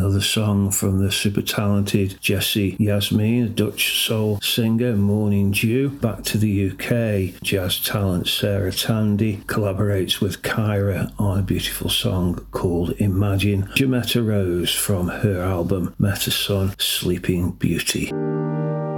Another song from the super talented Jessie Yasmin, a Dutch soul singer, Morning Dew. Back to the UK, jazz talent Sarah Tandy collaborates with Kyra on a beautiful song called Imagine. Jametta Rose from her album Metason, Sleeping Beauty.